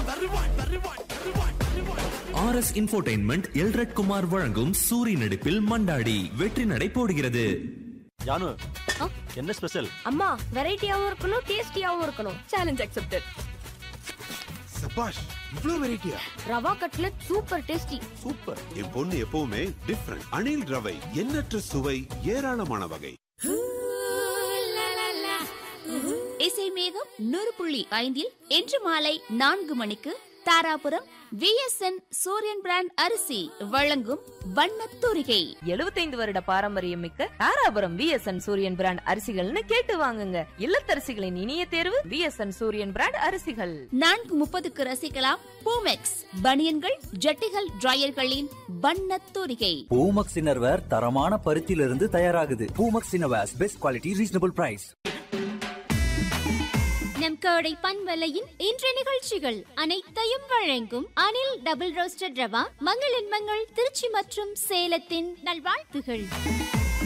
RS Infotainment Elred Kumar வழங்கும் சூரி நடிப்பில் மண்டாடி வெற்றி நடை போடுகிறது. ஜானு, என்ன ஸ்பெஷல்? அம்மா, வெரைட்டியாவும் இருக்கணும், டேஸ்டியாவும் இருக்கணும். Challenge accepted. சபாஷ், இவ்ளோ வெரைட்டியா? Rava cutlet super tasty. Super. என் பொண்ணு எப்பவுமே டிஃபரண்ட். அணில் ரவை, எண்ணற்ற சுவை, ஏராளமான வகை. இசை மேகம் 100.5 இன்று மாலை 4 மணிக்கு தாராபுரம் VSN சூரியன் பிராண்ட் அரிசி வழங்கும் வண்ணத்தூரிகை. 75 வருட பாரம்பரியம் மிக்க தாராபுரம் VSN சூரியன் பிராண்ட் அரிசிகள்னு கேட்டு வாங்குங்க. இல்லத்தரசிகளின் இனிய தேர்வு VSN சூரியன் பிராண்ட் அரிசிகள். 4:30க்கு ரசிக்கலாம் பூமெக்ஸ் பனியன்கள், ஜட்டிகள், டிரையர்களின் வண்ணத்தூரிகை. பூமெக்ஸ் இன்னர்வேர் தரமான பருத்தியிலிருந்து தயாராகுது. Boomex innerwears best quality, reasonable price. நம் கோடை பண்பலையின் இன்றைய நிகழ்ச்சிகள் அனைத்தையும் வழங்கும் அனில் டபுள் ரோஸ்டட் ரவா, மங்களின் மங்கள் திருச்சி மற்றும் சேலத்தின் நல்வாழ்த்துகள்.